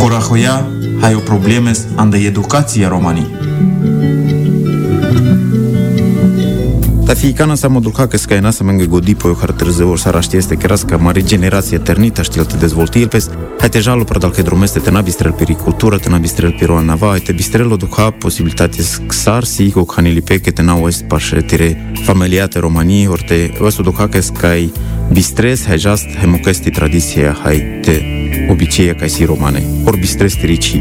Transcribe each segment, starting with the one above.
Orahoia hai o problemes anda educația romanii. Ta fiicana sa modulka că skajna sa menge godi po характеризував саращиесте краска мари генерација тернита штилте дезволтилпес, хајте жало продал ке друместе те набистрел перикултура, те набистрел пироа нава, те бистрело духа посибилитати сксар си го ханили пеке те на уест паше тире фамилиате романи, орте весу духа ке скай бистрес хајжаст хемукести традиција хајте обичеја кај си романе, ор бистрес тиричи.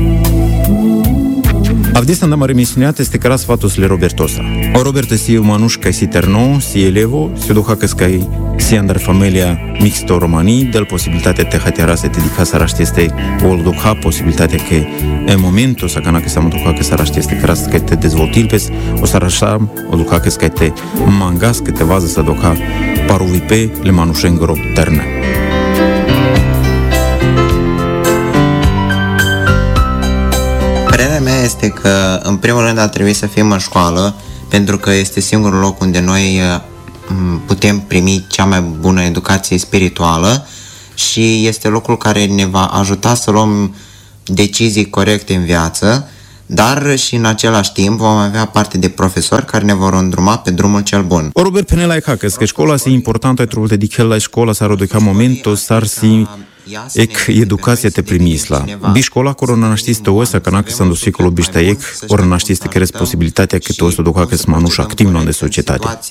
Avdis andam a remisiunea este cara sfatus le Robertosa. O Roberto si umanuș ca si terno, si elevo, si duha că scai si andar familia mixto romani, del posibilitatea te hatiara să te dica saraști este o duha posibilitatea că în momentul să cana că să mă duha că saraști este cara să te dezvoltil pes, o sarașam, o duha că scai te mangas că te vază să duha paruvipe le manușengro terne. Părerea mea este că, în primul rând, ar trebui să fim în școală, pentru că este singurul loc unde noi putem primi cea mai bună educație spirituală și este locul care ne va ajuta să luăm decizii corecte în viață, dar și în același timp vom avea parte de profesori care ne vor îndruma pe drumul cel bun. O Robert Penela e că școala e importantă, trebuie să dedică la școala, să arodeca momentul, să si educația te primisla. Bi școala care nu naștiste o să cana că s-a dus secolul biște ori naștiste că res posibilitatea că tu o să duca că să manuș activ în de societate.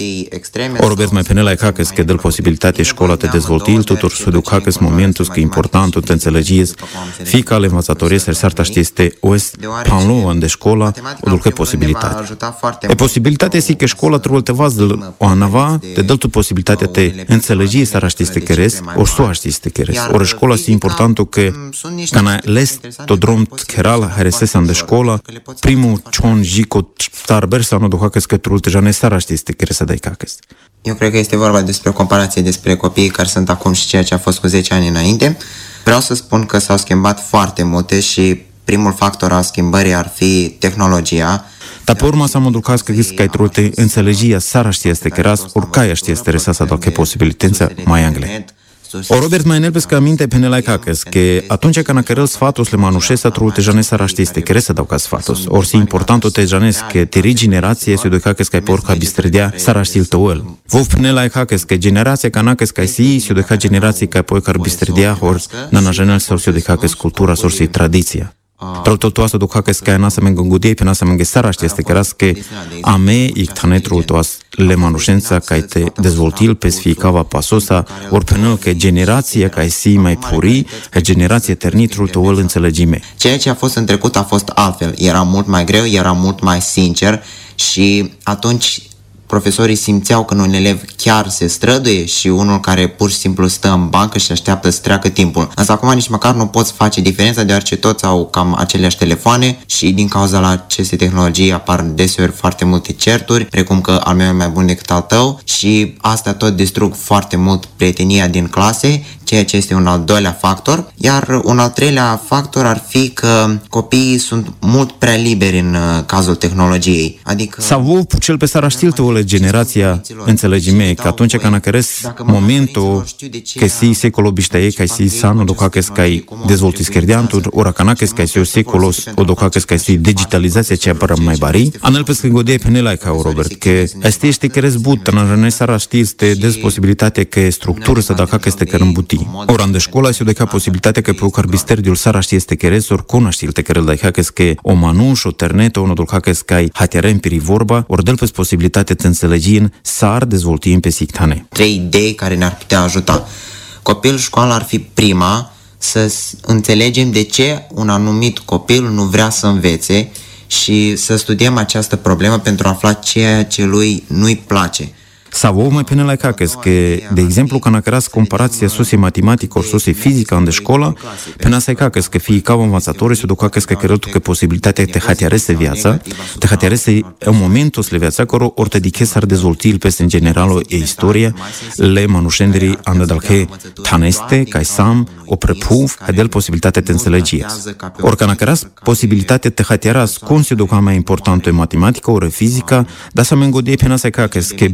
O Robert mai Penela e că dă posibilitatea școala te dezvoltil, tutur să duca că momentul că important te înțelegies, fiecare învățătorie să sarta știste o panlo în de școala o ducă posibilitate. E posibilitatea si că școala trebuie te vaz o anava, te dă tu posibilitatea te înțelegi să raștiste că res, ori să aștiste că res. Ori școala e importantă că kana les to drom keral haresesan de școala, primul cion jico tarber să nu ducă că trul te jane saraștiste că să dai cacăs. Eu cred că este vorba despre o comparație despre copiii care sunt acum și ceea ce a fost cu 10 ani înainte. Vreau să spun că s-au schimbat foarte multe și primul factor al schimbării ar fi tehnologia. Dar pe urma să mă ducați că gâs că ai trulte înțelegia saraști este că ras oricai știe este resasa dacă posibilitatea mai angle. O Robert mai nelpes că aminte pe nelai cacăs, că atunci când a cărăl sfatos le manușesa trul te janesa raștiste, că să dau ca sfatos. Or si important te janes că teri generație se duca că ai porca bistredea să raștil tăuel. Vov pe nelai cacăs că generația canacăs că si se duca generație că porca bistredea or na janel sau se duca că cultura sau se tradiția. Тролто аса духа că скај наса мен гудеј пе наса мен ге сарашти есте керас ке аме и ктанетру тоас le manușența că te dezvoltil pe sfiicava pasosa, ori penel că generația că si mai puri, că generația ternitrul tău îl înțelegime. Ceea ce a fost în trecut a fost altfel. Era mult mai greu, era mult mai sincer și atunci profesorii simțeau că un elev chiar se străduie și unul care pur și simplu stă în bancă și așteaptă să treacă timpul. Însă acum nici măcar nu poți face diferența deoarece toți au cam aceleași telefoane și din cauza la aceste tehnologii apar deseori foarte multe certuri, precum că al meu e mai bun decât al tău și asta tot distrug foarte mult prietenia din clase, ceea ce este un al doilea factor, iar un al treilea factor ar fi că copiii sunt mult prea liberi în cazul tehnologiei. Adică sau cel pe saraștiltul generația înțelegime că atunci când a căres momentul că si secolul biștaie că si sanu doca că ai dezvolti scherdeantul ora kana că ai si secolos o doca că ai si digitalizația ce apără mai bari anel pe scăgode pe nelai ca Robert că este că rezbut în răne saraștiste des posibilitatea că structură să dacă este că rămbuti ora în de școala se deca posibilitatea că pe carbisterdiul saraști este că res or cunoștilte că îl că o manuș o ternet o doca că ai hatiarem piri vorba ori del pe posibilitatea înțelegin s-ar dezvolti pe sictane. 3 idei care ne-ar putea ajuta. Copil, școala ar fi prima să înțelegem de ce un anumit copil nu vrea să învețe și să studiem această problemă pentru a afla ceea ce lui nu-i place. Sau mai până la cacăs, că, de exemplu, când a cărat comparația sosie matematică ori sosie fizică în de școală, până să-i cacăs, că fie ca învățătorii se duc cacăs că cărătul că posibilitatea te hatiarese viața, te hatiarese în momentul să le viața, că ori te diche s-ar dezvolti peste în general e istorie, le manușenderii andă dalche taneste, ca sam, o prepuv, hadel posibilitatea te înțelegies. Ori când a cărat posibilitatea te hatiaras, cum se duca mai importantă e matematică ori fizică, dar să mă îngodie până să-i cacăs, că bi matematică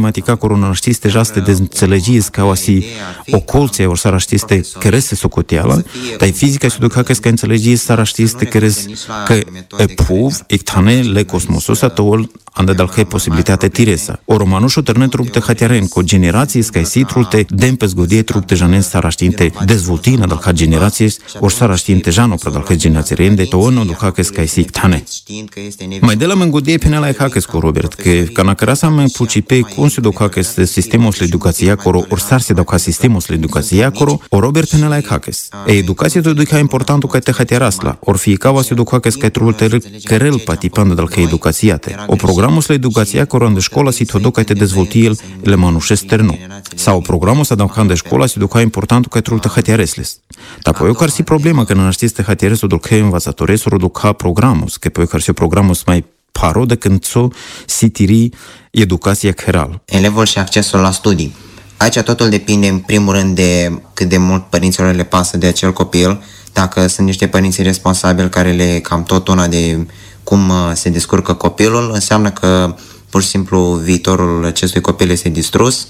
matematika koronarštiste žaste dezînțelegis kao asi okolce or saraštiste keres se sokotiala, tai fizika se duka kes ka înțelegis saraštiste keres că epov iktane le kosmosos atol anda dal ke posibilitate tiresa. O romanușo terne trupte hatiaren ko generații skai si trulte dempes godie trupte janen saraštinte dezvoltina dal ka generații or saraštinte jano pra dal ke generații rende to ono duka kes kai si iktane. Mai de la mengodie penela e hakes ko Robert, că kana kerasa men pucipe consido duka kes sistemos educația koro or sarse duka sistemos educația koro o Robert penela e hakes. E educație to duka importantu ka te hatiarasla or fiecava se duka kes kai trulte kerel patipando dal ke educațiate. O programul la educația koro în școala si to duka te dezvoltil le manușes terno. Sau programul sa duka în școala si duka importantu ka trulte hatiaresles. Ta poi kar si problema că na știste hatiareso duka învățătores or duka programos, că poi kar si programos mai paro de când so sitiri educația general. Elevul și accesul la studii. Aici totul depinde în primul rând de cât de mult părinților le pasă de acel copil. Dacă sunt niște părinți responsabili care le cam tot una de cum se descurcă copilul, înseamnă că pur și simplu viitorul acestui copil este distrus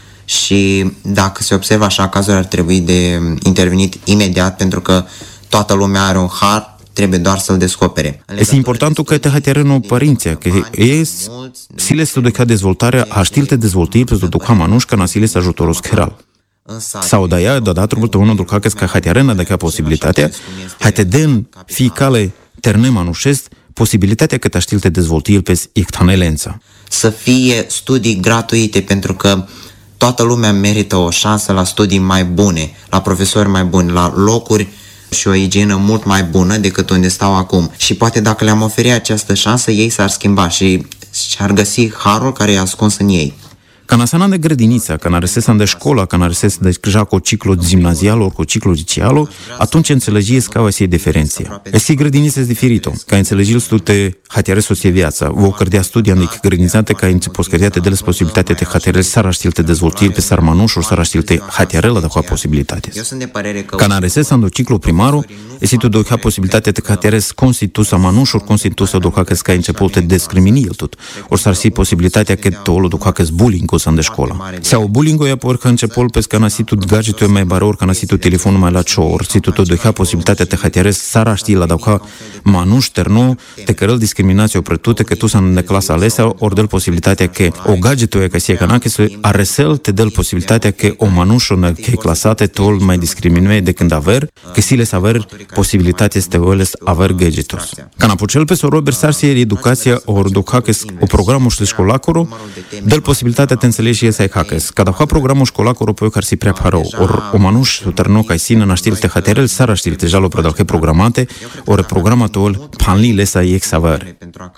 și dacă se observă așa cazuri ar trebui de intervenit imediat pentru că toată lumea are un har, trebuie doar să-l descopere. Este important că te hatiareno părinția, că e sile să ducă dezvoltarea, a știlte dezvoltări pe duca manușca na sile să ajutoros general. Sau da ea, da trebuie unul duca că hatiarena de ca posibilitatea, hai te den fiecare terne manușesc posibilitatea că te știlte dezvoltări pe ictanelența. Să fie studii gratuite pentru că toată lumea merită o șansă la studii mai bune, la profesori mai buni, la locuri și o igienă mult mai bună decât unde stau acum. Și poate dacă le-am oferit această șansă, ei s-ar schimba și ar găsi harul care e ascuns în ei. Kana sana de grădinița, kana resesan de școala, kana reses de deja cu ciclu gimnazial ori cu ciclu licealo, atunci înțelegiți ca o esi diferenția. Esi grădinița este diferito, ca înțelegil stute hatiareso se viața, vo cărdea studia nici grădinițate ca poscărdiate de les posibilitatea de hatiarel sara știlte dezvoltiri pe sarmanușuri, sara știlte hatiarela de cu posibilitate. Kana resesan do ciclu primaru, esi tu doca posibilitatea de hatiares constitusa manușuri, constitusa doca că sca început de discriminil tot. Or sar si posibilitatea că tolo doca că bullying de școala. Sau bullying-ul e por că început pe că nasitu gadgetul mai baror, că nasitu telefonul mai la cior, situ tot de posibilitatea te hatiares sara știi la dauca manuș terno, te cărăl discriminație oprătute că tu sunt de clasa alesea, ori del posibilitatea că o gadgetul e că sie că n-a să aresel te del posibilitatea că o manușă în că clasate tol mai discriminue de când aver, că siles aver posibilitatea este oles aver gadgetos. Ca napucel pe Robert Sarsi educația ori duca că o programul școlacoro del posibilitatea te înțelegi și hakes. Cada ha programul școlacoro pe care si prea parou. Or o manuș terno ca sine na știlte haterel sara știlte jalo prodal că programate, ori programatul panlile sa ex saver.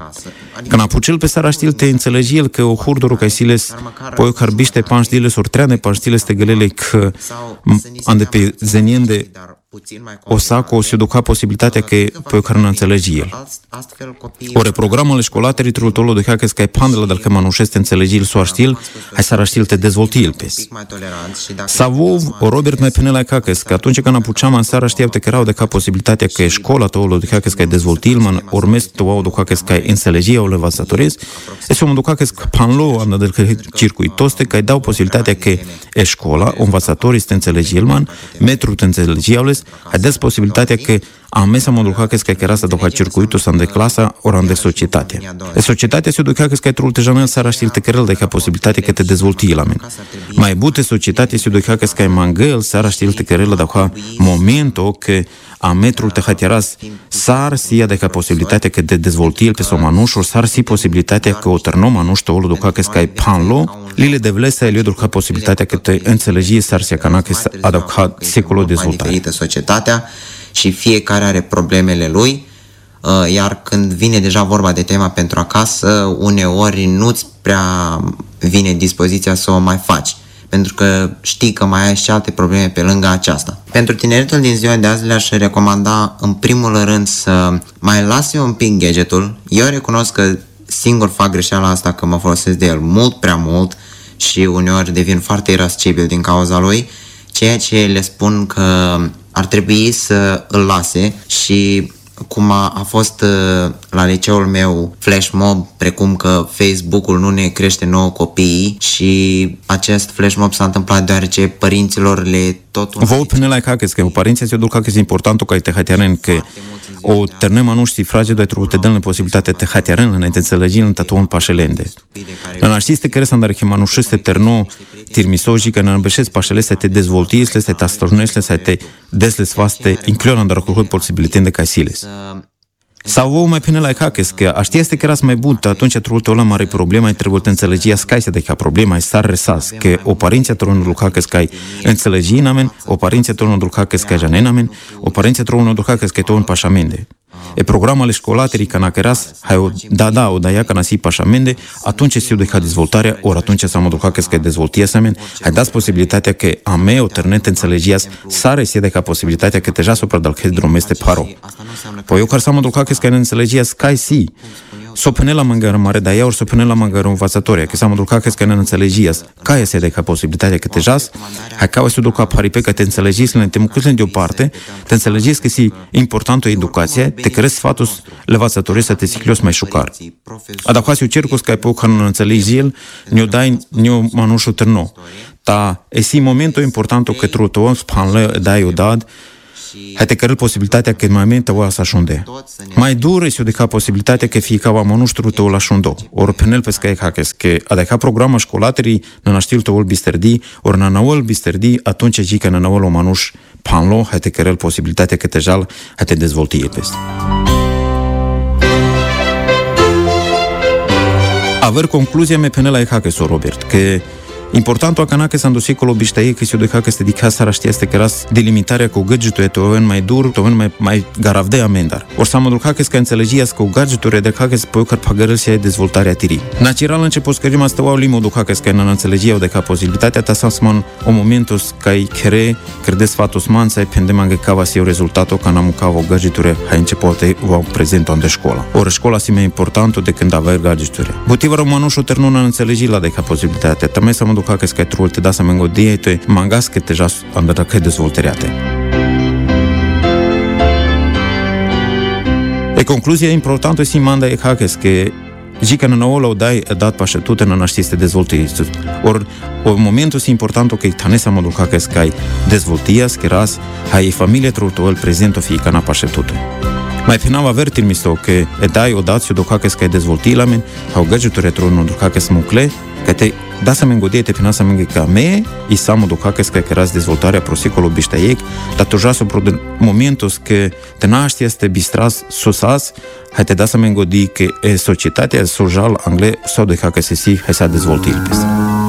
Ca napucel pe sara știlte înțelegi el că o hurdoru ca siles poi carbiște panștiles ori treane panștiles te gălele că ande pe zeniende o saco se duca posibilitatea că pe care nu înțelegi el. Ore programele școlateri trultolo de că că pandela dal că manușeste înțelegi el soar știl, hai să știl te dezvolti el pes. Savov o Robert mai pune la că atunci când apuceam în seara știau te că erau de ca posibilitatea că școala tolo de că dezvolti el man urmez to au de că înțelegi o levațatorez. Este un duca că panlo anda del că circuitoste că dau posibilitatea că e școla, învățătorii te înțelegi el man, metru te înțelegi haideți posibilitatea că am mesa mă duca că era să duca circuitul să de clasa ori de societate. Societatea se duca că trul te janel sara știl te cărel de ca posibilitatea că te dezvolti la mine. Mai bute societatea se duca că mangel sara știl te cărel de ca momentul că a metrul te hatiaras sar si de ca posibilitatea că te dezvolti pe so manuș ori sar si posibilitatea că o terno manuș te olu duca că panlo lile de vlesa el duca posibilitatea că te înțelegi sar si cana că aduca secolul dezvoltare. Societatea și fiecare are problemele lui, iar când vine deja vorba de tema pentru acasă, uneori nu-ți prea vine dispoziția să o mai faci, pentru că știi că mai ai și alte probleme pe lângă aceasta. Pentru tineretul din ziua de azi le-aș recomanda în primul rând să mai lase un pic gadgetul. Eu recunosc că singur fac greșeala asta, că mă folosesc de el mult prea mult și uneori devin foarte irascibil din cauza lui, ceea ce le spun că ar trebui să îl lase și cum a fost la liceul meu flash mob, precum că Facebook-ul nu ne crește nouă copiii, și acest flash mob s-a întâmplat deoarece părinților le Во опинела како ке паренците се одолка ке е импортанто кај те хатјарен ке о тернема нушти фраџе да трубате делне посибилитате те хатјарен на те цележин татон пашеленде. На наштисте ке сан да ке манушисте терно тирмисожи ке на бешес пашелесте те дезволтисле се тасторнесле се те деслес васте инклюран да ракухот посибилитенде кај силес. Sau vă mai pune la hackers că aștia este că erați mai bun, atunci trebuie o la mare problema, trebuie să înțelegi skai să deca problema, să resas, că o părinție trebuie să hackers că înțelegi namen, o părinție trebuie să hackers că janenamen, o părinție trebuie să hackers că tot un pașamende. E programele școlateri ca nakeras, hai o daia ca nasi pașamende, atunci se deca dezvoltarea, ori atunci să mă hackers că dezvoltia samen, hai dați posibilitatea că a mea o internet înțelegias, sare se deca posibilitatea că deja supra dal că drumeste paro. Poi eu care să mă hackers că înțelegia skai si. S-o pune la mângără mare, dar ea ori s-o pune la mângără învățătoria, că s-a mă ducat că ne înțelegias, ca este de ca posibilitatea că te jas, hai ca o să ducă paripe că te înțelegiți, te mucusle deoparte, te înțelegiți că si important o educație, te crezi sfatul învățătorii să te ciclios mai șucar. A dacă eu cercus că ai pe o că nu înțelegi el, ne-o dai, ne-o manușul târno. Ta, e si momentul important că tu spanlă dai o dad, hai te cărăl posibilitatea că în momentul o să așunde. Mai dur este o deca posibilitatea că fie ca oamenul tău la așundo. Ori penel pe scai hackers, că a deca programa școlaterii na naștil tău bisterdi, ori na nauăl bisterdi, atunci zic că na nauăl o manuș panlo, hai te cărăl posibilitatea că te jal, hai te dezvolti e peste. Aver concluzia me penela e hackers, Robert, că importantul acana că s-a dus secolo biștaie că se duca că este dica sara știa este că ras delimitarea cu gadgetul e toven mai dur, toven mai garavde amendar. Or s-a mă duca că înțelegia că gadgetul e de că se poate că pagărăl se dezvoltarea tiri. Natural început că rima stău limo duca că în înțelegia de ca posibilitatea ta să man o momentul că ai credes fatos man să pendem că cava se rezultatul că n-am cava gadgetul hai începote o prezent în școala. Or școala si mai importantă de când avea gadgetul. Motivul românușul ternuna înțelegi la de ca posibilitatea. Tamai să mă duca că trul te da să mă godie te mangas că te jas andă că dezvoltăreate. E concluzia importantă si manda e hackers că zica na ola dai dat pașetute na naștiste dezvoltări. Or o momentul si important că tane să mă duca că ai dezvoltias că ras hai familie trotuel prezent o fi ca na pașetute. Mai finava avertir misto că e dai odată se duca că ai dezvolti la men, au gadgetul retro nu duca că smucle, că te da să mă godie te pina să mă ca me i samo duca că ras dezvoltarea pro secolo biștaiec, dar tu jaso pro momentul că te naști este bistras sosas, hai te da să mă godie că e societatea social angle sau duca că se si hai să dezvolti.